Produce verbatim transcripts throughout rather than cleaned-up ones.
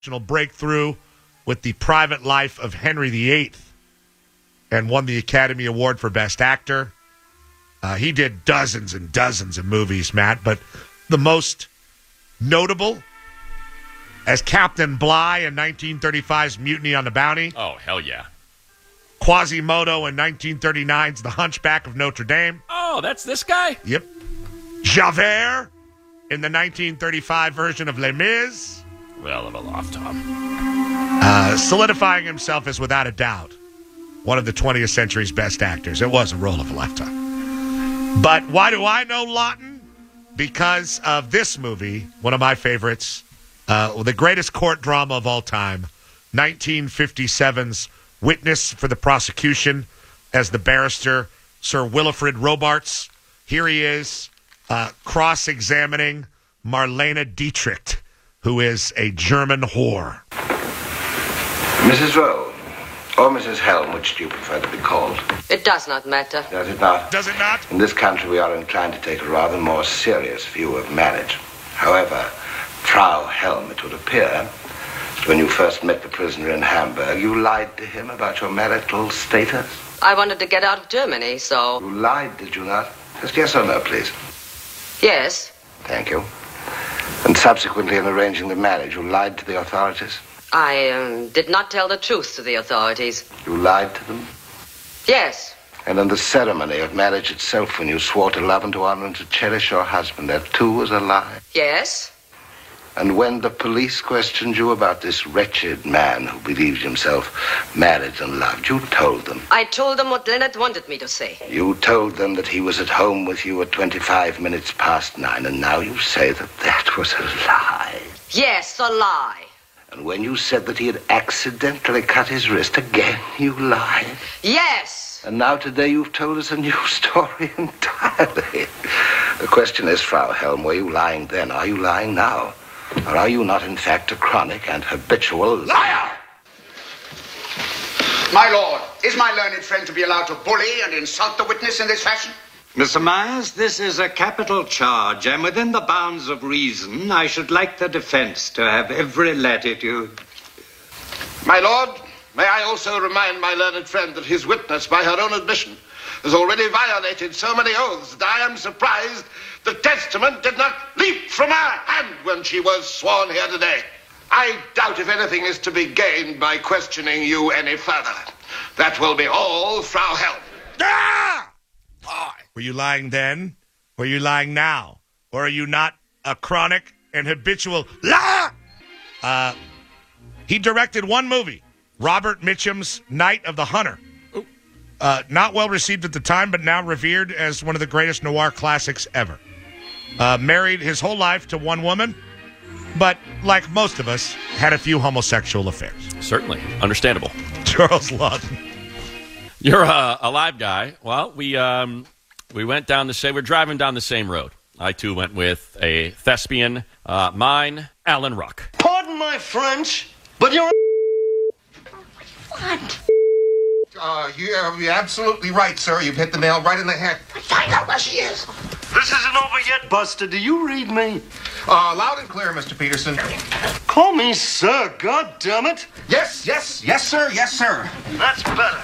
breakthrough with The Private Life of Henry the Eighth and won the Academy Award for Best Actor. Uh, he did dozens and dozens of movies, Matt, but the most notable as Captain Bligh in nineteen thirty-five's Mutiny on the Bounty. Oh, hell yeah. Quasimodo in nineteen thirty-nine's The Hunchback of Notre Dame. Oh, that's this guy? Yep. Javert in the nineteen thirty-five version of Les Mis. Well of a laugh, Tom. Uh, solidifying himself as, without a doubt, one of the twentieth century's best actors. It was a role of a lifetime. But why do I know Lawton? Because of this movie, one of my favorites, uh, the greatest court drama of all time, nineteen fifty-seven's Witness for the Prosecution as the barrister, Sir Wilfrid Robarts. Here he is, uh, cross-examining Marlene Dietrich, who is a German whore. Missus Rowe, or Missus Helm, which do you prefer to be called? It does not matter. Does it not? Does it not? In this country, we are inclined to take a rather more serious view of marriage. However, Frau Helm, it would appear, that when you first met the prisoner in Hamburg, you lied to him about your marital status? I wanted to get out of Germany, so... You lied, did you not? Just yes or no, please. Yes. Thank you. And subsequently, in arranging the marriage, you lied to the authorities? I um, did not tell the truth to the authorities. You lied to them? Yes. And in the ceremony of marriage itself, when you swore to love and to honor and to cherish your husband, that too was a lie? Yes. And when the police questioned you about this wretched man who believed himself married and loved, you told them? I told them what Leonard wanted me to say. You told them that he was at home with you at twenty-five minutes past nine, and now you say that that was a lie. Yes, a lie. And when you said that he had accidentally cut his wrist, again you lied. Yes. And now today you've told us a new story entirely. The question is, Frau Helm, were you lying then? Are you lying now? Or are you not, in fact, a chronic and habitual liar? My lord, is my learned friend to be allowed to bully and insult the witness in this fashion? Mister Myers, this is a capital charge, and within the bounds of reason, I should like the defense to have every latitude. My lord, may I also remind my learned friend that his witness, by her own admission, has already violated so many oaths that I am surprised the testament did not leap from her hand when she was sworn here today. I doubt if anything is to be gained by questioning you any further. That will be all, Frau Helm. Ah! Were you lying then? Were you lying now? Or are you not a chronic and habitual liar? Uh, he directed one movie, Robert Mitchum's Night of the Hunter. Uh, not well received at the time, but now revered as one of the greatest noir classics ever. Uh, married his whole life to one woman, but like most of us, had a few homosexual affairs. Certainly. Understandable. Charles Lawton. You're a, a live guy. Well, we um, we went down the same, we're driving down the same road. I, too, went with a thespian. Uh, mine, Alan Ruck. Pardon my French, but you're What? Uh, you're, you're absolutely right, sir. You've hit the nail right in the head. Find out where she is. This isn't over yet, Buster. Do you read me? Uh, loud and clear, Mister Peterson. Call me sir, God damn it. Yes, yes, yes, sir, yes, sir. That's better.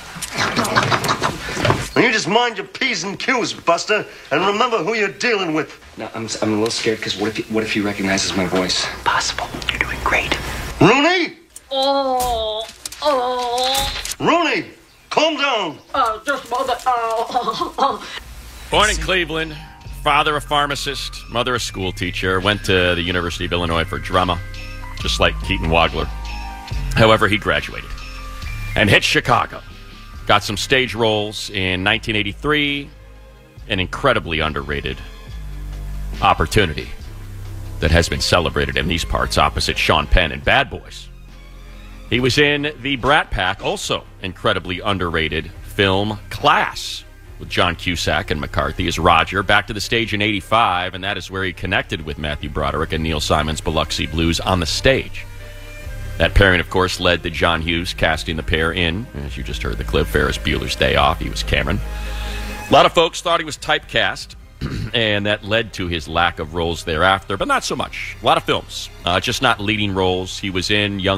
Now you just mind your P's and Q's, Buster, and remember who you're dealing with. No, I'm, I'm a little scared because what if he, what if he recognizes my voice? Possible. You're doing great. Rooney! Oh, oh. Rooney, calm down. Oh, just a moment. Oh, oh. Born in Cleveland, father a pharmacist, mother a school teacher, went to the University of Illinois for drama, just like Keaton Wagler. However, he graduated and hit Chicago. Got some stage roles in nineteen eighty-three, an incredibly underrated opportunity that has been celebrated in these parts opposite Sean Penn in Bad Boys. He was in the Brat Pack, also incredibly underrated film Class, with John Cusack and McCarthy as Roger, back to the stage in eighty-five, and that is where he connected with Matthew Broderick and Neil Simon's Biloxi Blues on the stage. That pairing, of course, led to John Hughes casting the pair in, as you just heard, the clip, Ferris Bueller's Day Off. He was Cameron. A lot of folks thought he was typecast and that led to his lack of roles thereafter, but not so much. A lot of films, uh, just not leading roles. He was in Young